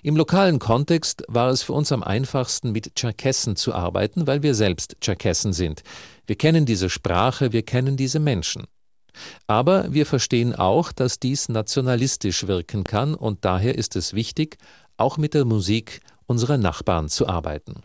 Im lokalen Kontext war es für uns am einfachsten, mit Tscherkessen zu arbeiten, weil wir selbst Tscherkessen sind. Wir kennen diese Sprache, wir kennen diese Menschen. Aber wir verstehen auch, dass dies nationalistisch wirken kann und daher ist es wichtig, auch mit der Musik unserer Nachbarn zu arbeiten.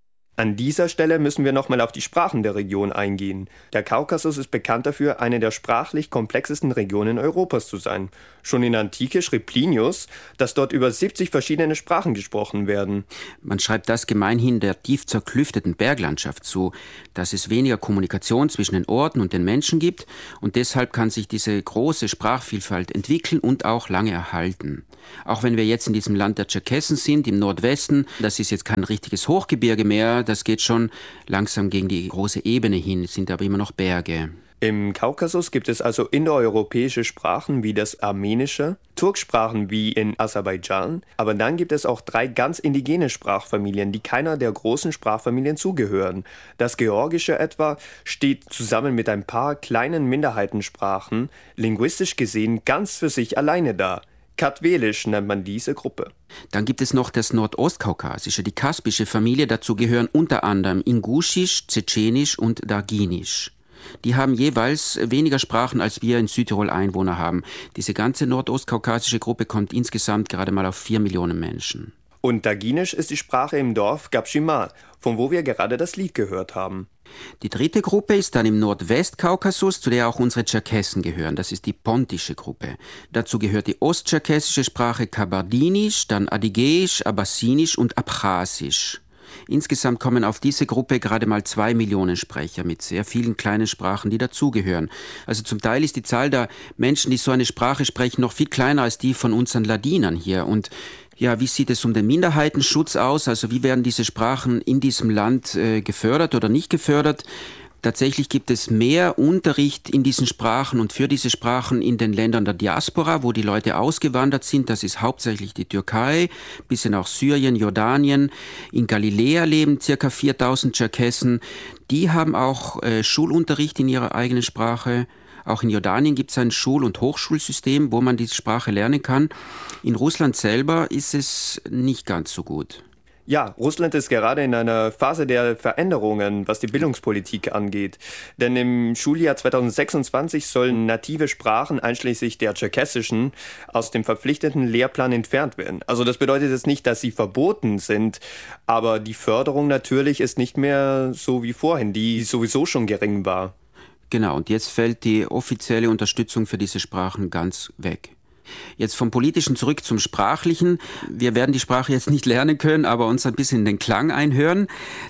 An dieser Stelle müssen wir nochmal auf die Sprachen der Region eingehen. Der Kaukasus ist bekannt dafür, eine der sprachlich komplexesten Regionen Europas zu sein. Schon in der Antike schrieb Plinius, dass dort über 70 verschiedene Sprachen gesprochen werden. Man schreibt das gemeinhin der tief zerklüfteten Berglandschaft zu, dass es weniger Kommunikation zwischen den Orten und den Menschen gibt und deshalb kann sich diese große Sprachvielfalt entwickeln und auch lange erhalten. Auch wenn wir jetzt in diesem Land der Tscherkessen sind, im Nordwesten, das ist jetzt kein richtiges Hochgebirge mehr, das geht schon langsam gegen die große Ebene hin, es sind aber immer noch Berge. Im Kaukasus gibt es also indoeuropäische Sprachen wie das Armenische, Turksprachen wie in Aserbaidschan, aber dann gibt es auch 3 ganz indigene Sprachfamilien, die keiner der großen Sprachfamilien zugehören. Das Georgische etwa steht zusammen mit ein paar kleinen Minderheitensprachen linguistisch gesehen ganz für sich alleine da. Kartvelisch nennt man diese Gruppe. Dann gibt es noch das Nordostkaukasische, die kaspische Familie, dazu gehören unter anderem Inguschisch, Tschetschenisch und Darginisch. Die haben jeweils weniger Sprachen, als wir in Südtirol Einwohner haben. Diese ganze nordostkaukasische Gruppe kommt insgesamt gerade mal auf 4 Millionen Menschen. Und Darginisch ist die Sprache im Dorf Gabschima, von wo wir gerade das Lied gehört haben. Die dritte Gruppe ist dann im Nordwestkaukasus, zu der auch unsere Tscherkessen gehören. Das ist die pontische Gruppe. Dazu gehört die osttscherkessische Sprache Kabardinisch, dann Adygäisch, Abassinisch und Abchasisch. Insgesamt kommen auf diese Gruppe gerade mal 2 Millionen Sprecher mit sehr vielen kleinen Sprachen, die dazugehören. Also zum Teil ist die Zahl der Menschen, die so eine Sprache sprechen, noch viel kleiner als die von unseren Ladinern hier. Und ja, wie sieht es um den Minderheitenschutz aus? Also wie werden diese Sprachen in diesem Land gefördert oder nicht gefördert? Tatsächlich gibt es mehr Unterricht in diesen Sprachen und für diese Sprachen in den Ländern der Diaspora, wo die Leute ausgewandert sind. Das ist hauptsächlich die Türkei, bisschen auch Syrien, Jordanien. In Galiläa leben ca. 4000 Tscherkessen. Die haben auch Schulunterricht in ihrer eigenen Sprache. Auch in Jordanien gibt es ein Schul- und Hochschulsystem, wo man diese Sprache lernen kann. In Russland selber ist es nicht ganz so gut. Ja, Russland ist gerade in einer Phase der Veränderungen, was die Bildungspolitik angeht. Denn im Schuljahr 2026 sollen native Sprachen, einschließlich der tscherkessischen, aus dem verpflichteten Lehrplan entfernt werden. Also das bedeutet jetzt nicht, dass sie verboten sind, aber die Förderung natürlich ist nicht mehr so wie vorhin, die sowieso schon gering war. Genau, und jetzt fällt die offizielle Unterstützung für diese Sprachen ganz weg. Jetzt vom Politischen zurück zum Sprachlichen. Wir werden die Sprache jetzt nicht lernen können, aber uns ein bisschen in den Klang einhören.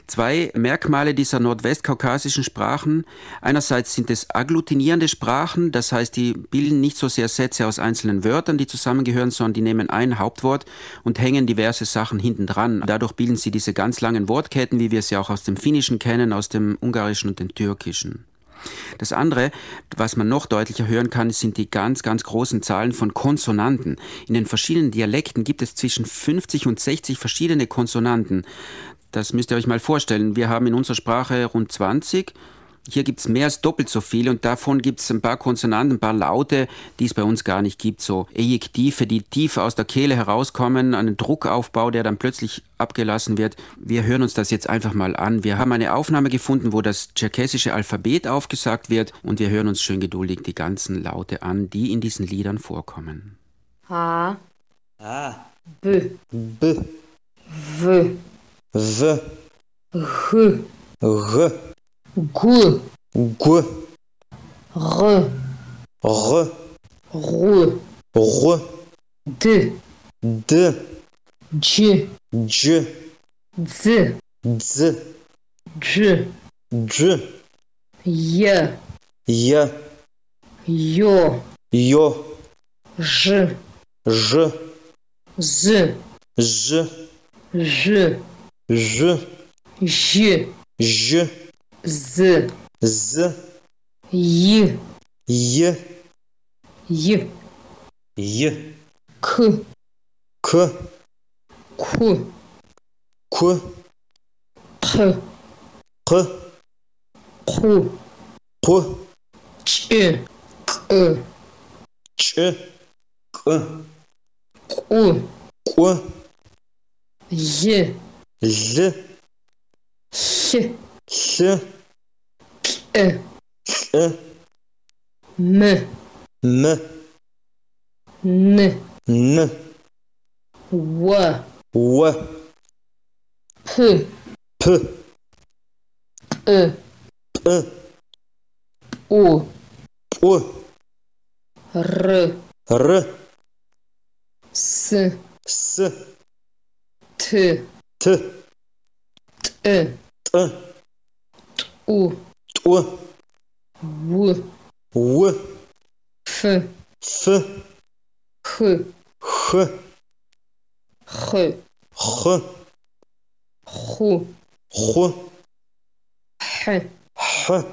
2 Merkmale dieser nordwestkaukasischen Sprachen. Einerseits sind es agglutinierende Sprachen, das heißt, die bilden nicht so sehr Sätze aus einzelnen Wörtern, die zusammengehören, sondern die nehmen ein Hauptwort und hängen diverse Sachen hinten dran. Dadurch bilden sie diese ganz langen Wortketten, wie wir sie auch aus dem Finnischen kennen, aus dem Ungarischen und dem Türkischen. Das andere, was man noch deutlicher hören kann, sind die ganz, ganz großen Zahlen von Konsonanten. In den verschiedenen Dialekten gibt es zwischen 50 und 60 verschiedene Konsonanten. Das müsst ihr euch mal vorstellen. Wir haben in unserer Sprache rund 20. Hier gibt es mehr als doppelt so viele und davon gibt es ein paar Konsonanten, ein paar Laute, die es bei uns gar nicht gibt. So Ejektive, die tief aus der Kehle herauskommen, einen Druckaufbau, der dann plötzlich abgelassen wird. Wir hören uns das jetzt einfach mal an. Wir haben eine Aufnahme gefunden, wo das tscherkessische Alphabet aufgesagt wird und wir hören uns schön geduldig die ganzen Laute an, die in diesen Liedern vorkommen. A. A. B. B. V. V. H. R. G. G. R. R. R. R. D. D. J. J. Z. Z. J. J. J. J. Ё. Ё. Ж. Ж. З. Ж. Ж. Ж. Ж. Ж. З. Z. Й. Й. Й. Й. К. К. К. К. Х. Q. Q. Q. Ч. К. Ch. Q. Q. Q. J, J, Ch, Ch, E, E, M, M, N, N, W, W, P, P, E, P, O, O, R, R, S, S, T, T, T, T, O, T, W, W, F, F, H, H, H, H, H, H, H, H,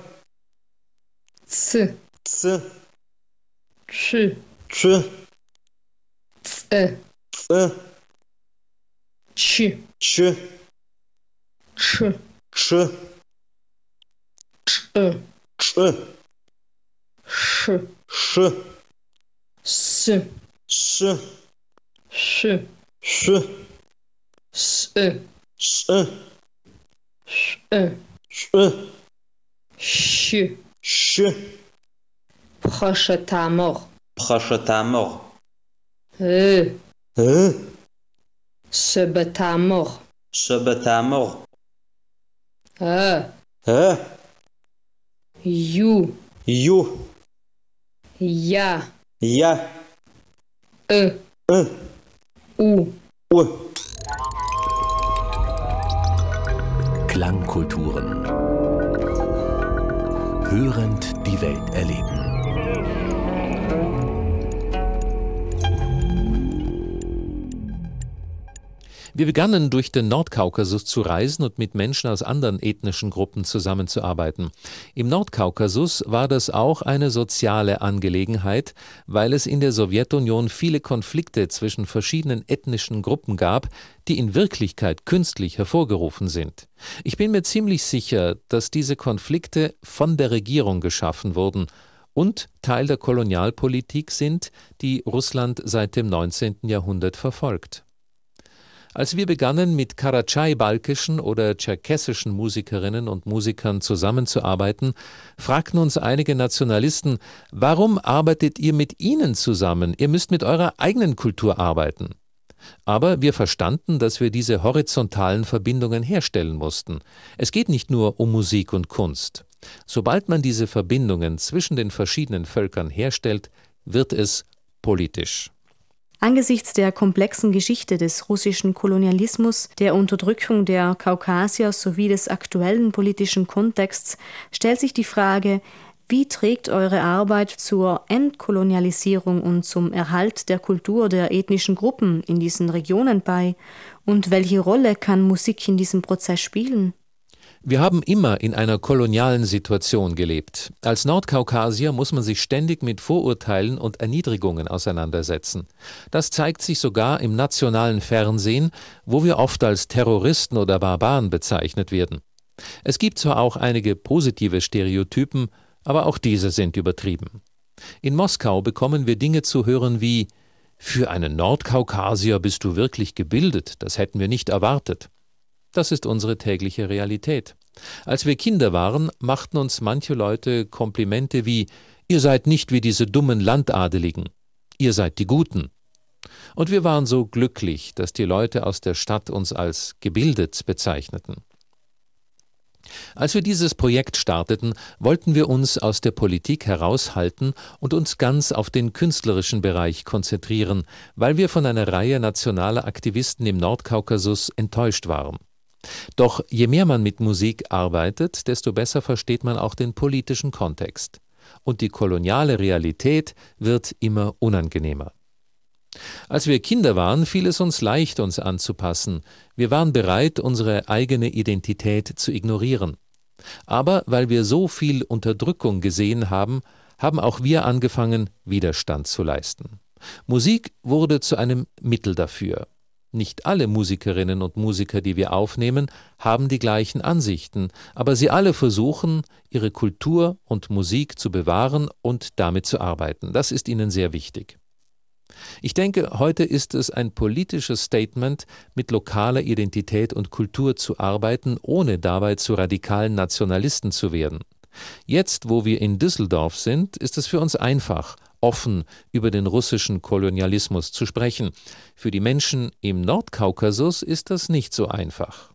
C, C, Ch, Ch, C, C, Ch, Ch, Ch, Ch, E, Ch, Sh, Sh, S, Sh, Sh, Sh, S, Sh, E, Sh, Sh, Sh, proche ta mort, proche ta mort, E, E, sebe ta mort, sebe ta mort, E, E, You, You, Ya, Ya, E, E, U. U. Klangkulturen. Hörend die Welt erleben. Wir begannen, durch den Nordkaukasus zu reisen und mit Menschen aus anderen ethnischen Gruppen zusammenzuarbeiten. Im Nordkaukasus war das auch eine soziale Angelegenheit, weil es in der Sowjetunion viele Konflikte zwischen verschiedenen ethnischen Gruppen gab, die in Wirklichkeit künstlich hervorgerufen sind. Ich bin mir ziemlich sicher, dass diese Konflikte von der Regierung geschaffen wurden und Teil der Kolonialpolitik sind, die Russland seit dem 19. Jahrhundert verfolgt. Als wir begannen, mit karatschai-balkischen oder tscherkessischen Musikerinnen und Musikern zusammenzuarbeiten, fragten uns einige Nationalisten, warum arbeitet ihr mit ihnen zusammen? Ihr müsst mit eurer eigenen Kultur arbeiten. Aber wir verstanden, dass wir diese horizontalen Verbindungen herstellen mussten. Es geht nicht nur um Musik und Kunst. Sobald man diese Verbindungen zwischen den verschiedenen Völkern herstellt, wird es politisch. Angesichts der komplexen Geschichte des russischen Kolonialismus, der Unterdrückung der Kaukasier sowie des aktuellen politischen Kontexts stellt sich die Frage, wie trägt eure Arbeit zur Entkolonialisierung und zum Erhalt der Kultur der ethnischen Gruppen in diesen Regionen bei und welche Rolle kann Musik in diesem Prozess spielen? Wir haben immer in einer kolonialen Situation gelebt. Als Nordkaukasier muss man sich ständig mit Vorurteilen und Erniedrigungen auseinandersetzen. Das zeigt sich sogar im nationalen Fernsehen, wo wir oft als Terroristen oder Barbaren bezeichnet werden. Es gibt zwar auch einige positive Stereotypen, aber auch diese sind übertrieben. In Moskau bekommen wir Dinge zu hören wie: Für einen Nordkaukasier bist du wirklich gebildet, das hätten wir nicht erwartet. Das ist unsere tägliche Realität. Als wir Kinder waren, machten uns manche Leute Komplimente wie: Ihr seid nicht wie diese dummen Landadeligen, ihr seid die Guten. Und wir waren so glücklich, dass die Leute aus der Stadt uns als gebildet bezeichneten. Als wir dieses Projekt starteten, wollten wir uns aus der Politik heraushalten und uns ganz auf den künstlerischen Bereich konzentrieren, weil wir von einer Reihe nationaler Aktivisten im Nordkaukasus enttäuscht waren. Doch je mehr man mit Musik arbeitet, desto besser versteht man auch den politischen Kontext. Und die koloniale Realität wird immer unangenehmer. Als wir Kinder waren, fiel es uns leicht, uns anzupassen. Wir waren bereit, unsere eigene Identität zu ignorieren. Aber weil wir so viel Unterdrückung gesehen haben, haben auch wir angefangen, Widerstand zu leisten. Musik wurde zu einem Mittel dafür. Nicht alle Musikerinnen und Musiker, die wir aufnehmen, haben die gleichen Ansichten, aber sie alle versuchen, ihre Kultur und Musik zu bewahren und damit zu arbeiten. Das ist ihnen sehr wichtig. Ich denke, heute ist es ein politisches Statement, mit lokaler Identität und Kultur zu arbeiten, ohne dabei zu radikalen Nationalisten zu werden. Jetzt, wo wir in Düsseldorf sind, ist es für uns einfach, offen über den russischen Kolonialismus zu sprechen. Für die Menschen im Nordkaukasus ist das nicht so einfach.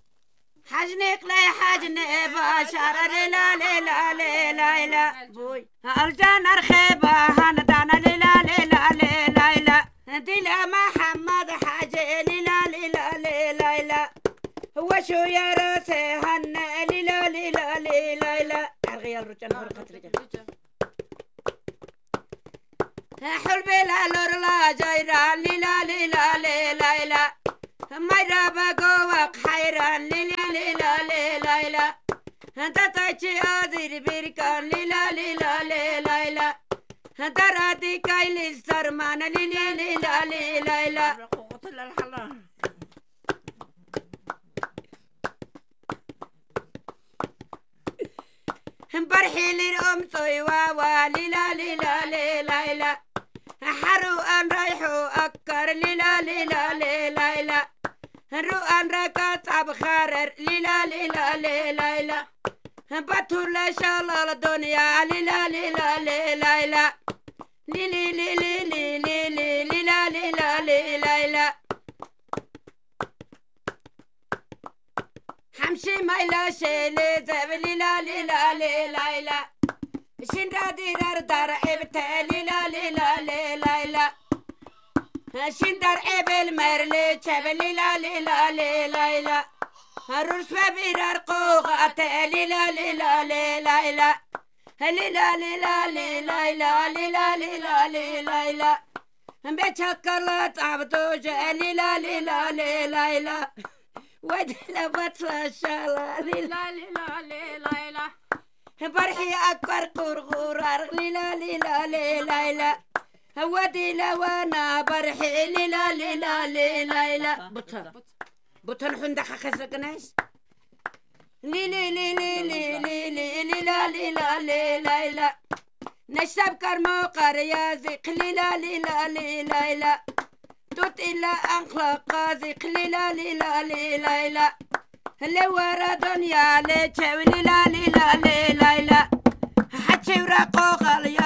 نشرب كرمو قريازي قليلا ليلا ليلا لا توت إلا أنخلا قازي قليلا ليلا ليلا لا اللي ورا دنيا ليتشاوي ليلا ليلا ليلا لا حتشي ورا قوغل